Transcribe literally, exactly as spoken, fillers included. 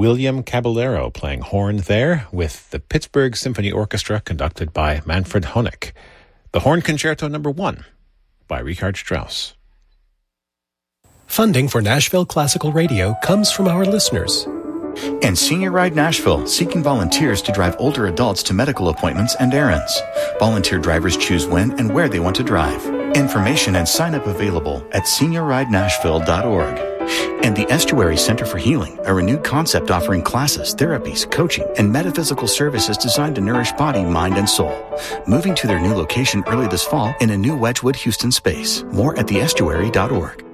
William Caballero playing horn there with the Pittsburgh Symphony Orchestra conducted by Manfred Honeck. The Horn Concerto Number One by Richard Strauss. Funding for Nashville Classical Radio comes from our listeners. And Senior Ride Nashville, seeking volunteers to drive older adults to medical appointments and errands. Volunteer drivers choose when and where they want to drive. Information and sign-up available at senior ride nashville dot org. And the Estuary Center for Healing, a renewed concept offering classes, therapies, coaching, and metaphysical services designed to nourish body, mind, and soul. Moving to their new location early this fall in a new Wedgwood, Houston space. More at the estuary dot org.